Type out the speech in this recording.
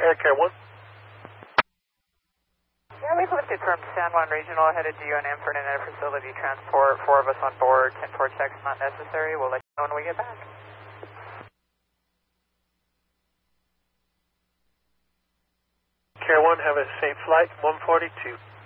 Air 1. Yeah, we've lifted from San Juan Regional, headed to UNM for an inter-facility transport. 4 of us on board, 10-4 checks not necessary. We'll let you know when we get back. Air 1, have a safe flight, 142.